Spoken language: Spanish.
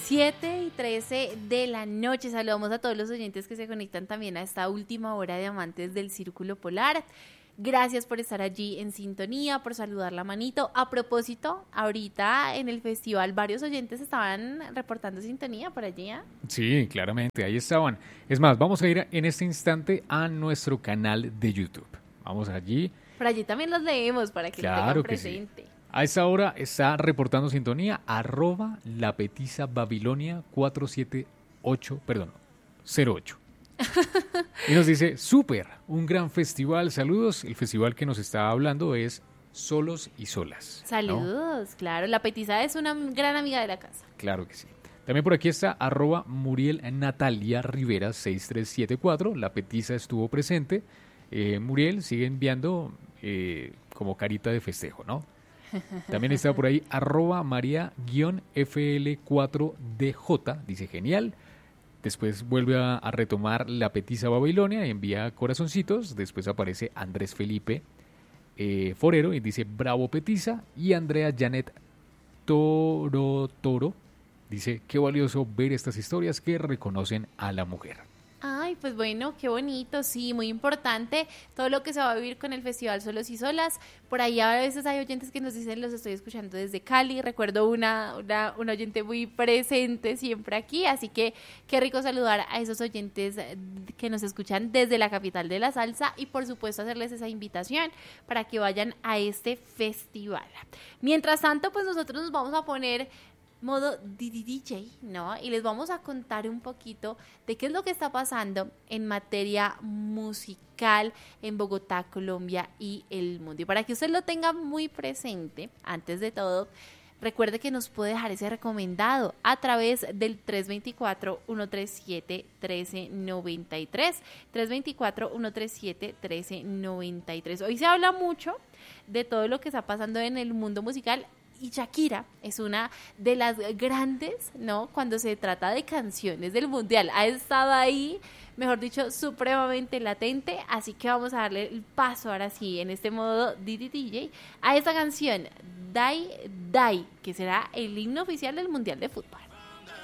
7:13 de la noche. Saludamos a todos los oyentes que se conectan también a esta última hora de Amantes del Círculo Polar. Gracias por estar allí en sintonía, por saludar la manito. A propósito, ahorita en el festival varios oyentes estaban reportando sintonía por allí, ¿eh? Sí, claramente, ahí estaban. Es más, vamos a ir en este instante a nuestro canal de YouTube. Vamos allí. Por allí también los leemos para que lo tengan presente. Sí. A esta hora está reportando sintonía @lapetizababilonia 478, y nos dice, súper, un gran festival, saludos. El festival que nos está hablando es Solos y Solas. Saludos, ¿no? Claro, la Petiza es una gran amiga de la casa. Claro que sí. También por aquí está @Muriel Natalia Rivera 6374, la Petiza estuvo presente. Muriel sigue enviando como carita de festejo, ¿no? También está por ahí @María-FL4DJ, dice genial. Después vuelve a retomar la Petiza Babilonia y envía corazoncitos. Después aparece Andrés Felipe Forero y dice bravo Petiza. Y Andrea Janet Toro dice qué valioso ver estas historias que reconocen a la mujer. Ay, pues bueno, qué bonito, sí, muy importante todo lo que se va a vivir con el Festival Solos y Solas. Por ahí a veces hay oyentes que nos dicen, los estoy escuchando desde Cali. Recuerdo una oyente muy presente siempre aquí, así que qué rico saludar a esos oyentes que nos escuchan desde la capital de la salsa y por supuesto hacerles esa invitación para que vayan a este festival. Mientras tanto, pues nosotros nos vamos a poner modo DJ, ¿no? Y les vamos a contar un poquito de qué es lo que está pasando en materia musical en Bogotá, Colombia y el mundo. Y para que usted lo tenga muy presente, antes de todo, recuerde que nos puede dejar ese recomendado a través del 324-137-1393. 324-137-1393. Hoy se habla mucho de todo lo que está pasando en el mundo musical. Y Shakira es una de las grandes, ¿no? Cuando se trata de canciones del mundial. Ha estado ahí, mejor dicho, supremamente latente. Así que vamos a darle el paso ahora sí, en este modo DJ, a esta canción, Die Die, que será el himno oficial del Mundial de Fútbol.